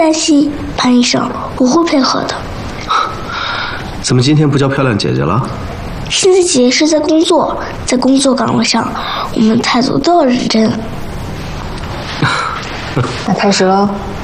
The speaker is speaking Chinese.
担心，潘医生，我会配合的。 怎么今天不叫漂亮姐姐了？ 现在姐姐是在工作，在工作岗位上，我们态度都要认真。 那开始喽。